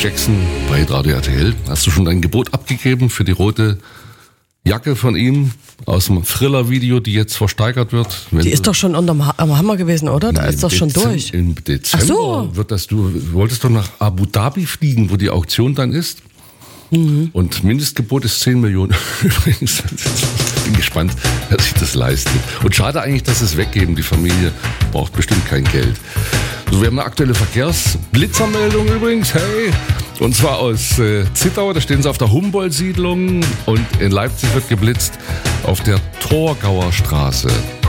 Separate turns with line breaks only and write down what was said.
Jackson bei Radio RTL. Hast du schon dein Gebot abgegeben für die rote Jacke von ihm aus dem Thriller-Video, die jetzt versteigert wird?
Die ist doch schon am Hammer gewesen, oder? Da ist doch schon durch.
Im Dezember wird das, du wolltest doch nach Abu Dhabi fliegen, wo die Auktion dann ist. Mhm. Und Mindestgebot ist 10 Millionen übrigens. Ich bin gespannt, wer sich das leistet. Und schade eigentlich, dass sie es weggeben. Die Familie braucht bestimmt kein Geld. So, wir haben eine aktuelle Verkehrsblitzermeldung übrigens. Hey! Und zwar aus Zittau, da stehen sie auf der Humboldt-Siedlung und in Leipzig wird geblitzt auf der Torgauer Straße.